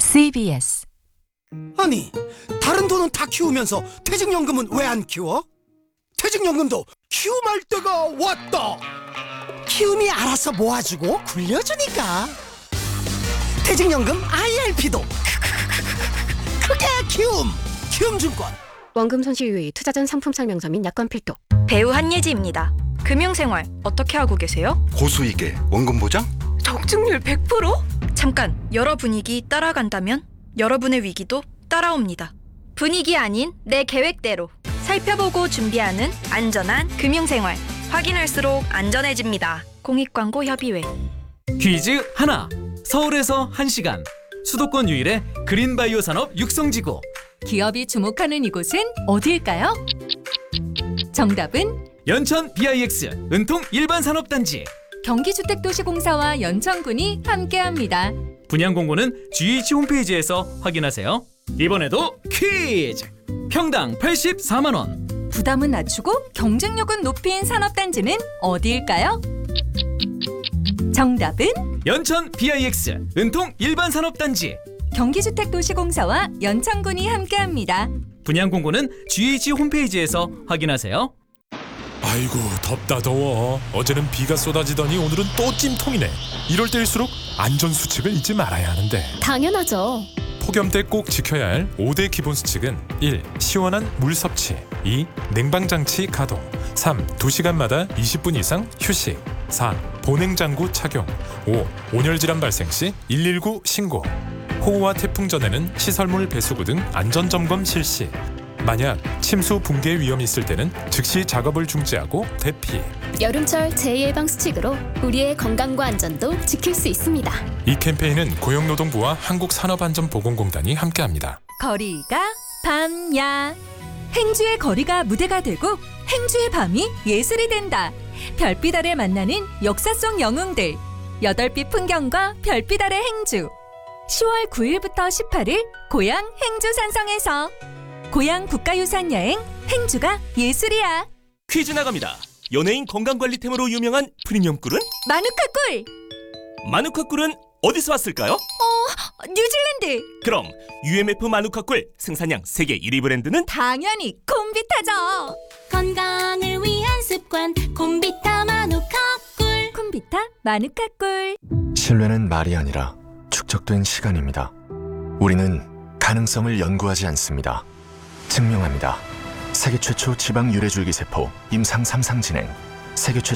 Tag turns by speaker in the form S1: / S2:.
S1: CBS.
S2: 아니, 다른 돈은 다 키우면서 퇴직연금은 왜 안 키워? 퇴직연금도 키움할 때가 왔다. 키움이 알아서 모아주고 굴려주니까. 퇴직연금 IRP도 크게 키움. 키움증권.
S3: 원금 손실 유의, 투자 전 상품 설명서 및 약관 필독.
S4: 배우 한예지입니다. 금융생활 어떻게 하고 계세요?
S5: 고수익에 원금 보장?
S4: 적중률 100%? 잠깐, 여러 분위기 따라간다면 여러분의 위기도 따라옵니다. 분위기 아닌 내 계획대로 살펴보고 준비하는 안전한 금융생활. 확인할수록 안전해집니다. 공익광고협의회.
S6: 퀴즈 하나. 서울에서 1시간. 수도권 유일의 그린바이오 산업 육성지구.
S1: 기업이 주목하는 이곳은 어디일까요? 정답은
S6: 연천 BIX 은통 일반산업단지.
S1: 경기주택도시공사와 연천군이 함께합니다.
S6: 분양 공고는 GH 홈페이지에서 확인하세요. 이번에도 퀴즈! 평당 84만 원.
S1: 부담은 낮추고 경쟁력은 높인 산업단지는 어디일까요? 정답은
S6: 연천 BIX 은통 일반산업단지.
S1: 경기주택도시공사와 연천군이 함께합니다.
S6: 분양 공고는 GH 홈페이지에서 확인하세요.
S7: 아이고 덥다 더워. 어제는 비가 쏟아지더니 오늘은 또 찜통이네. 이럴 때일수록 안전수칙을 잊지 말아야 하는데.
S3: 당연하죠.
S7: 폭염 때 꼭 지켜야 할 5대 기본 수칙은 1. 시원한 물 섭취 2. 냉방장치 가동 3. 2시간마다 20분 이상 휴식 4. 보냉장구 착용 5. 온열질환 발생 시 119 신고. 호우와 태풍 전에는 시설물 배수구 등 안전점검 실시. 만약 침수 붕괴 위험이 있을 때는 즉시 작업을 중지하고 대피.
S3: 여름철 재예방 수칙으로 우리의 건강과 안전도 지킬 수 있습니다.
S7: 이 캠페인은 고용노동부와 한국산업안전보건공단이 함께합니다.
S1: 거리가 밤야. 행주의 거리가 무대가 되고 행주의 밤이 예술이 된다. 별빛 아래 만나는 역사 속 영웅들. 8빛 풍경과 별빛 아래 행주. 10월 9일부터 18일 고향 행주 산성에서. 고향 국가유산 여행 행주가 예술이야.
S8: 퀴즈 나갑니다. 연예인 건강관리템으로 유명한 프리미엄 꿀은?
S1: 마누카 꿀.
S8: 마누카 꿀은 어디서 왔을까요?
S1: 뉴질랜드.
S8: 그럼 UMF 마누카 꿀 생산량 세계 1위 브랜드는?
S1: 당연히 콤비타죠.
S9: 건강을 위한 습관 콤비타 마누카 꿀.
S1: 콤비타 마누카 꿀.
S10: 신뢰는 말이 아니라 축적된 시간입니다. 우리는 가능성을 연구하지 않습니다. 증명합니다. 세계 최초 지방 유래줄기세포 임상 3상 진행. 세계 최초